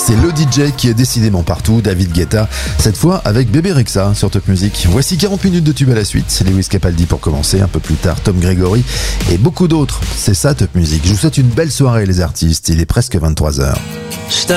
C'est le DJ qui est décidément partout, David Guetta, cette fois avec Bébé Rexha sur Top Music. Voici 40 minutes de tube à la suite, c'est Lewis Capaldi pour commencer, un peu plus tard Tom Gregory et beaucoup d'autres. C'est ça Top Music. Je vous souhaite une belle soirée les artistes, il est presque 23h.